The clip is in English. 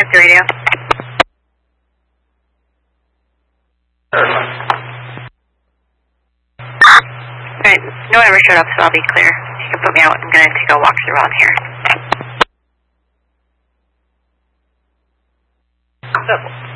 check the radio. Alright, no one ever showed up, so I'll be clear. You can put me out. I'm going to take a walk around here. Simple.